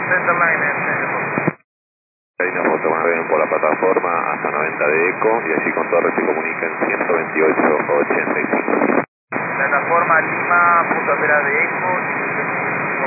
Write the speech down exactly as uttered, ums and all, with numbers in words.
Centerline en... Hay una foto más bien por la plataforma hasta noventa de eco y allí con torre se comunica en ciento veintiocho ochenta y cinco. Plataforma Lima, punto espera de eco,